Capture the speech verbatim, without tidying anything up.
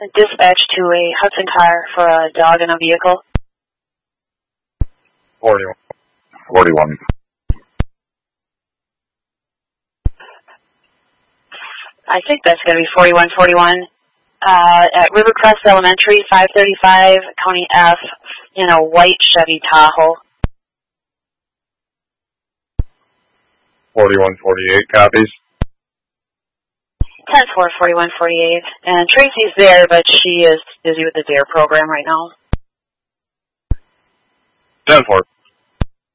Dispatch to a Hudson car for a dog in a vehicle. forty-one. forty-one. I think that's going to be forty-one forty-one. Uh, at Rivercrest Elementary, five thirty-five, County F, in a white Chevy Tahoe. forty-one forty-eight copies. ten four, forty-one forty-eight. And Tracy's there, but she is busy with the D A R E program right now. ten four.